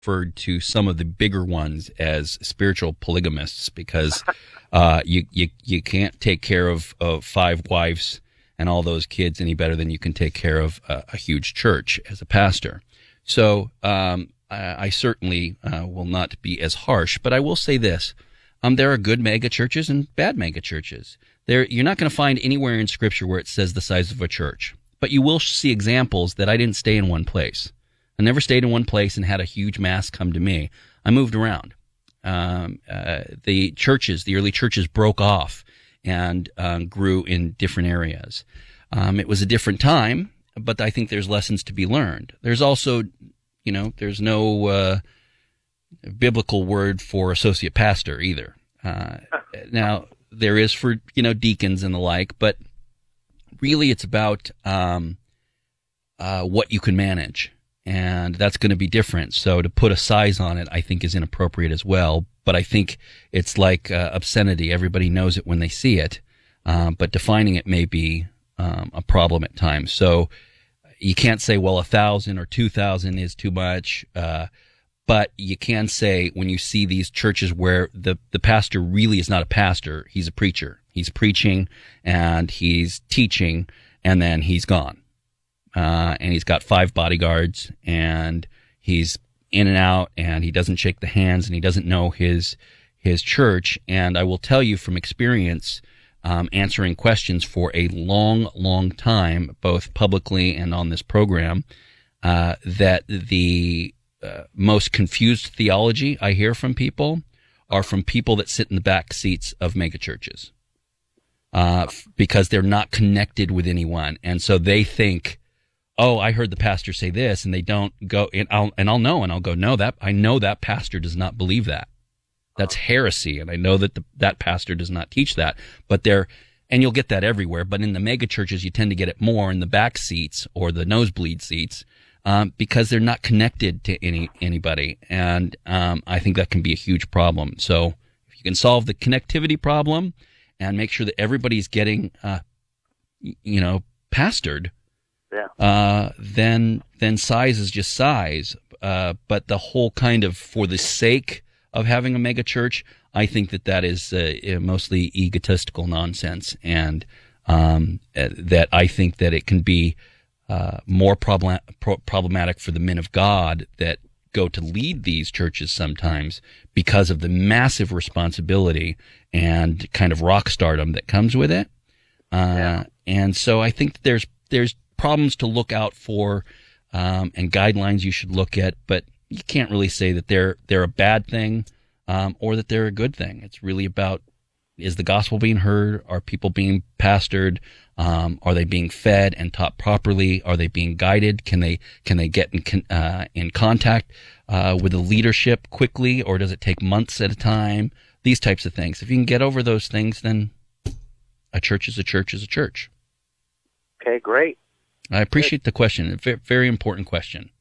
referred to some of the bigger ones as spiritual polygamists because you can't take care of 5 wives and all those kids any better than you can take care of a huge church as a pastor. So I certainly will not be as harsh, but I will say this. There are good mega churches and bad mega churches. You're not going to find anywhere in Scripture where it says the size of a church, but you will see examples that I didn't stay in one place. I never stayed in one place and had a huge mass come to me. I moved around. The early churches broke off and grew in different areas. It was a different time, but I think there's lessons to be learned. There's also, there's no biblical word for associate pastor either. Now, there is for, deacons and the like, but really it's about what you can manage. And that's going to be different. So to put a size on it, I think is inappropriate as well. But I think it's like obscenity. Everybody knows it when they see it. But defining it may be a problem at times. So you can't say, well, 1,000 or 2,000 is too much. But you can say when you see these churches where the pastor really is not a pastor, he's a preacher. He's preaching and he's teaching and then he's gone. And he's got 5 bodyguards and he's in and out and he doesn't shake the hands and he doesn't know his church. And I will tell you from experience, answering questions for a long, long time, both publicly and on this program, that the most confused theology I hear from people are from people that sit in the back seats of megachurches, because they're not connected with anyone. And so they think, oh, I heard the pastor say this, and they don't go, and I'll know, and I'll go, no, I know that pastor does not believe that. That's heresy, and I know that that pastor does not teach that. But and you'll get that everywhere, but in the mega churches, you tend to get it more in the back seats or the nosebleed seats, because they're not connected to anybody, and I think that can be a huge problem. So if you can solve the connectivity problem and make sure that everybody's getting, pastored, then size is just size. But the whole kind of for the sake of having a mega church, I think that is mostly egotistical nonsense, and that I think that it can be more problematic for the men of God that go to lead these churches sometimes because of the massive responsibility and kind of rock stardom that comes with it. And so I think there's problems to look out for, and guidelines you should look at, but you can't really say that they're a bad thing, or that they're a good thing. It's really about, is the gospel being heard? Are people being pastored? Are they being fed and taught properly? Are they being guided? Can they get in contact with the leadership quickly, or does it take months at a time? These types of things. If you can get over those things, then a church is a church is a church. Okay, great. I appreciate the question. A very important question.